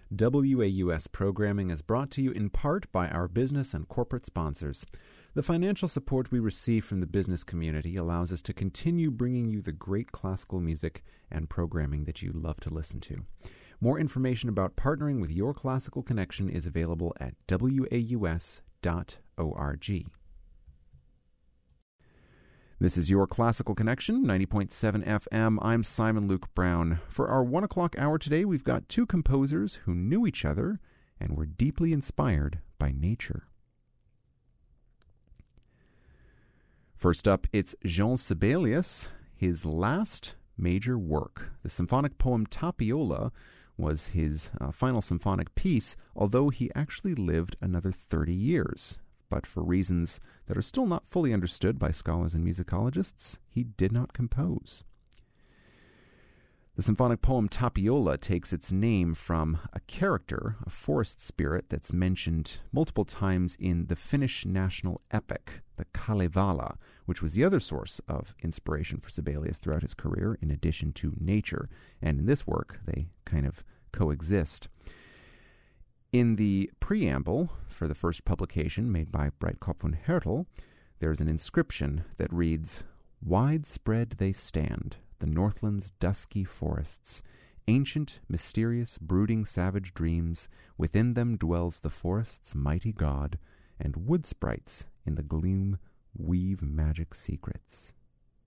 WAUS programming is brought to you in part by our business and corporate sponsors. The financial support we receive from the business community allows us to continue bringing you the great classical music and programming that you love to listen to. More information about partnering with Your Classical Connection is available at waus.org. This is Your Classical Connection, 90.7 FM. I'm Simon Luke Brown. For our 1 o'clock hour today, we've got two composers who knew each other and were deeply inspired by nature. First up, it's Jean Sibelius. His last major work, the symphonic poem Tapiola, was his final symphonic piece, although he actually lived another 30 years. But for reasons that are still not fully understood by scholars and musicologists, he did not compose. The symphonic poem Tapiola takes its name from a character, a forest spirit that's mentioned multiple times in the Finnish national epic, the Kalevala, which was the other source of inspiration for Sibelius throughout his career, in addition to nature. And in this work, they kind of coexist. In the preamble for the first publication made by Breitkopf und Härtel, there's an inscription that reads, "Widespread they stand, the Northland's dusky forests, ancient, mysterious, brooding savage dreams, within them dwells the forest's mighty god, and wood sprites in the gloom weave magic secrets."